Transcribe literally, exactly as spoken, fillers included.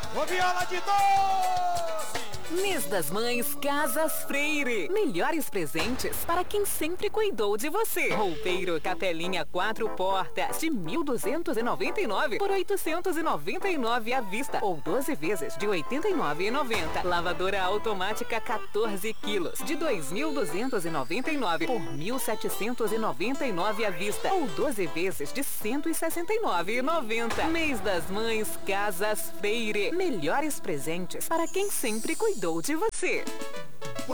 Ô Viola de doce! Mês das Mães Casas Freire. Melhores presentes para quem sempre cuidou de você. Roupeiro Capelinha quatro portas de mil duzentos e noventa e nove por oitocentos e noventa e nove à vista ou doze vezes de oitenta e nove reais e noventa centavos. Lavadora automática quatorze quilos de dois mil duzentos e noventa e nove por mil setecentos e noventa e nove à vista ou doze vezes de cento e sessenta e nove reais e noventa centavos. Mês das Mães Casas Freire. Melhores presentes para quem sempre cuidou de você.